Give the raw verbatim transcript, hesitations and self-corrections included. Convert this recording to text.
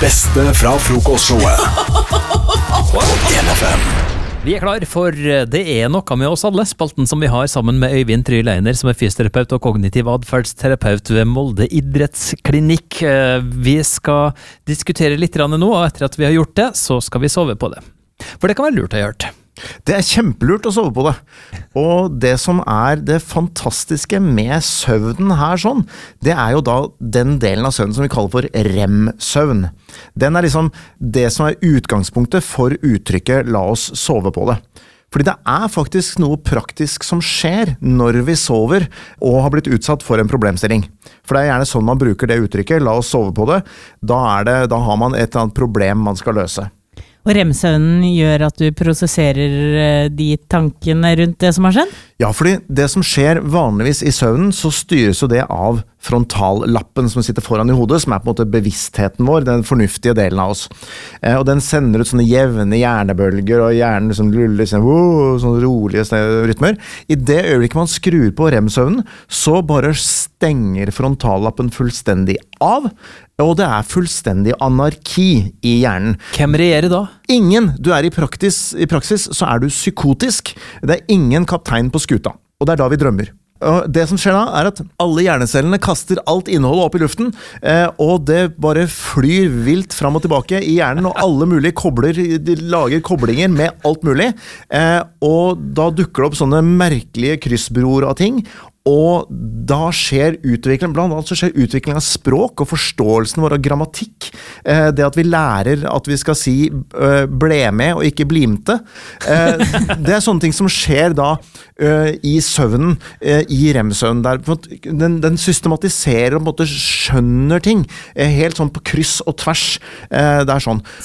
beste fra frokostshowet på en F M. Vi er klar for Det er noe med oss alle, spalten som vi har sammen med Øyvind Tryleiner, som er fysioterapeut og kognitiv adferdsterapeut ved Molde idrettsklinikk. Vi skal diskutere litt nå, og etter at vi har gjort det, så skal vi sove på det. For det kan være lurt å gjøre det. Det er kjempelurt å sove på det. Og det som er det fantastiske med søvnen her sånn, det er jo da den delen av søvnen som vi kaller for rem-søvn. Den er liksom det som er utgangspunktet for uttrykket «la oss sove på det». Fordi det er faktisk noe praktisk som skjer når vi sover og har blitt utsatt for en problemstilling. For det er gjerne sånn man bruker det uttrykket, «la oss sove på det». Da, er det, da har man et eller annet problem man skal løse. Og rem-søvnen gjør at du prosesserer de tankene rundt det som har skjedd? Ja, fordi det som skjer vanligvis i søvnen, så styres jo det av frontallappen som sitter foran i hodet, som er på en måte bevisstheten vår, den fornuftige delen av oss. Eh, og den sender ut sånne jevne hjernebølger, og hjernen liksom luller sånn, wow, sånne rolige rytmer. I det øyeblikket man skrur på rem-søvnen, så bare stenger frontallappen fullstendig av, og det er fullstendig anarki i hjernen. Hvem regjerer da? Ingen. Du er i praksis, i praksis så er du psykotisk. Det er ingen kaptein på skuta, og det er da vi drømmer. Og det som skjer da er at alle hjernecellene kaster alt innholdet opp i luften, eh, og det bare flyr vilt fram og tilbake i hjernen, og alle mulige kobler, de lager koblinger med alt mulig, eh, og da dukker det opp sånne merkelige kryssbroer av ting, og da skjer utvikling, blant annet så skjer utvikling av språk og forståelsen vår av grammatikk. Eh, det at vi lærer at vi skal si eh, ble med og ikke blimte. Eh, det er sånne ting som skjer da eh, i søvnen, eh, i rem-søvnen der. Den, den systematiserer og på en måte skjønner ting, eh, helt sånn på kryss og tvers. Eh, det er sånn.